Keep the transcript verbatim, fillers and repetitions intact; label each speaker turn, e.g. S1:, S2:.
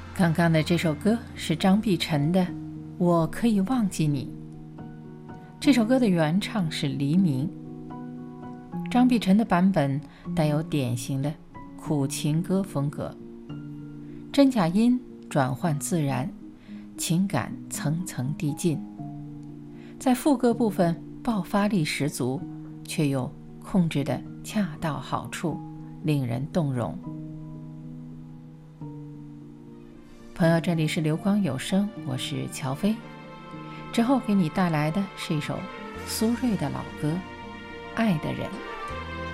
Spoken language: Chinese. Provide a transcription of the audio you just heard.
S1: 刚刚的这首歌是张碧晨的《我可以忘记你》。这首歌的原唱是黎明，张碧晨的版本带有典型的苦情歌风格，真假音转换自然，情感层层递进，在副歌部分爆发力十足，却又控制得恰到好处，令人动容。朋友，这里是流光有声，我是乔飞。之后给你带来的是一首苏芮的老歌《爱的人》。